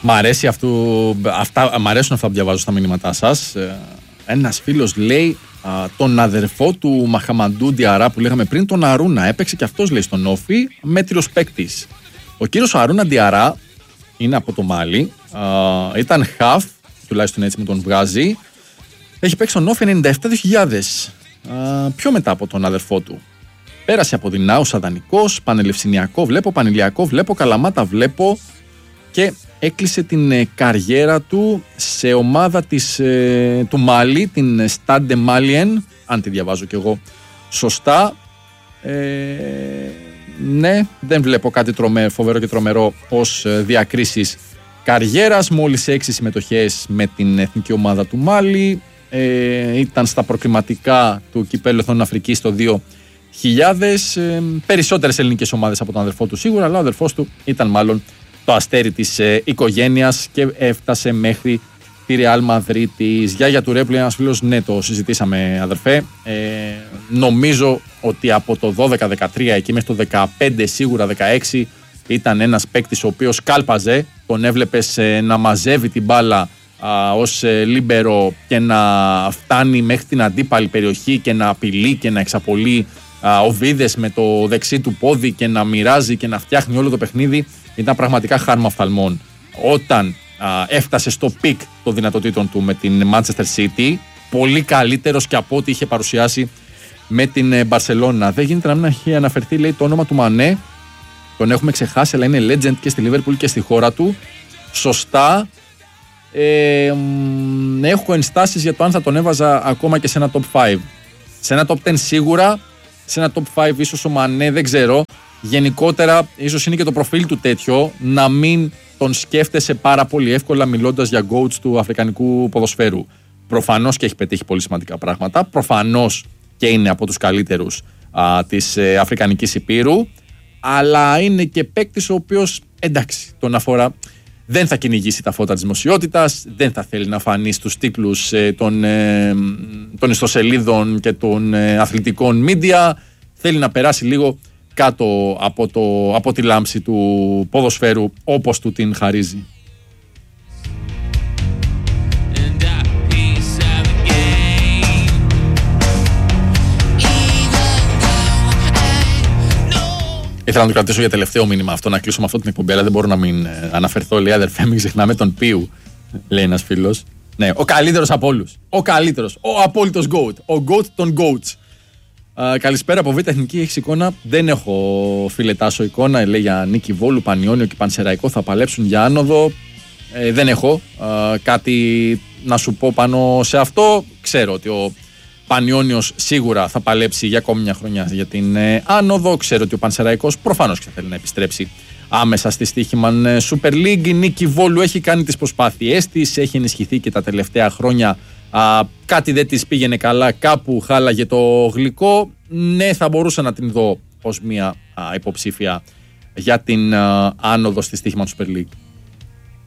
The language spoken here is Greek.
Μ' αρέσουν αυτά που διαβάζω στα μηνύματά σας. Ένας φίλος λέει τον αδερφό του Μαχαμαντού Διαρά που λέγαμε πριν, τον Αρούνα. Έπαιξε και αυτός, λέει, στον Όφι, μέτριος παίκτης. Ο κύριος Αρούνα Διαρά είναι από το Μάλι. Ήταν χαφ, τουλάχιστον έτσι μου τον βγάζει. Έχει παίξει στον Όφι 97-2000. Πιο μετά από τον αδερφό του. Πέρασε από Δυνάουσα δανεικός, Πανελευσυνιακό βλέπω, Πανηλιακό βλέπω, Καλαμάτα βλέπω και έκλεισε την καριέρα του σε ομάδα του Μάλι, την Stade Malien, αν τη διαβάζω κι εγώ σωστά. Ναι, δεν βλέπω κάτι φοβερό και τρομερό ως διακρίσεις καριέρας. Μόλις 6 συμμετοχές με την εθνική ομάδα του Μάλι. Ήταν στα προκριματικά του Κυπέλλου Εθνών Αφρικής το 2000. Περισσότερες ελληνικές ομάδες από τον αδερφό του σίγουρα, αλλά ο αδερφός του ήταν μάλλον το αστέρι της οικογένειας και έφτασε μέχρι τη Ρεάλ Μαδρίτης. Γιάγια του Ρέπλου, ένας φίλος, ναι, το συζητήσαμε, αδερφέ. Νομίζω ότι από το 12-13 εκεί μέχρι το 15, σίγουρα 16, ήταν ένας παίκτης ο οποίος κάλπαζε. Τον έβλεπες να μαζεύει την μπάλα ως λίμπερο και να φτάνει μέχρι την αντίπαλη περιοχή και να απειλεί και να εξαπολύει οβίδες με το δεξί του πόδι και να μοιράζει και να φτιάχνει όλο το παιχνίδι. Ήταν πραγματικά χάρμα οφθαλμών. Όταν έφτασε στο πικ των δυνατοτήτων του με την Manchester City, πολύ καλύτερος και από ό,τι είχε παρουσιάσει με την Μπαρσελόνα. Δεν γίνεται να μην έχει αναφερθεί, λέει, το όνομα του Μανέ. Τον έχουμε ξεχάσει, αλλά είναι legend και στη Liverpool και στη χώρα του. Σωστά. Έχω ενστάσεις για το αν θα τον έβαζα ακόμα και σε ένα top 5. Σε ένα top 10 σίγουρα. Σε ένα top 5 ίσως ο Μανέ, δεν ξέρω. Γενικότερα ίσως είναι και το προφίλ του τέτοιο να μην τον σκέφτεσαι πάρα πολύ εύκολα μιλώντας για GOATs του αφρικανικού ποδοσφαίρου. Προφανώς και έχει πετύχει πολύ σημαντικά πράγματα. Προφανώς και είναι από τους καλύτερους της Αφρικανικής Υπήρου. Αλλά είναι και παίκτης ο οποίος, εντάξει, τον αφορά. Δεν θα κυνηγήσει τα φώτα της δημοσιότητας, δεν θα θέλει να φανεί στους τίτλους των ιστοσελίδων και των αθλητικών media. Θέλει να περάσει λίγο κάτω από τη λάμψη του ποδοσφαίρου όπως του την χαρίζει. Ήθελα να το κρατήσω για τελευταίο μήνυμα αυτό, να κλείσω με αυτό την εκπομπή, αλλά δεν μπορώ να μην αναφερθώ. Λέει, αδερφέ, μην ξεχνάμε τον Πίου, λέει ένας φίλος. Ναι, ο καλύτερος από όλους. Ο καλύτερος. Ο απόλυτος GOAT. Ο GOAT των GOATs. Καλησπέρα από Β' Εθνική. Έχεις εικόνα? Δεν έχω, φίλε Τάσο, εικόνα. Λέει για Νίκη Βόλου, Πανιόνιο και Πανσεραϊκό θα παλέψουν για άνοδο. Δεν έχω κάτι να σου πω πάνω σε αυτό. Ξέρω ότι ο Πανιόνιος σίγουρα θα παλέψει για ακόμη μια χρονιά για την άνοδο. Ξέρω ότι ο Πανσεραϊκός προφανώς και θα θέλει να επιστρέψει άμεσα στη Στοίχημαν Super League. Η Νίκη Βόλου έχει κάνει τις προσπάθειές της, έχει ενισχυθεί και τα τελευταία χρόνια. Κάτι δεν της πήγαινε καλά, κάπου χάλαγε το γλυκό. Ναι, θα μπορούσα να την δω ως μια υποψήφια για την άνοδο στη Στοίχημαν Super League.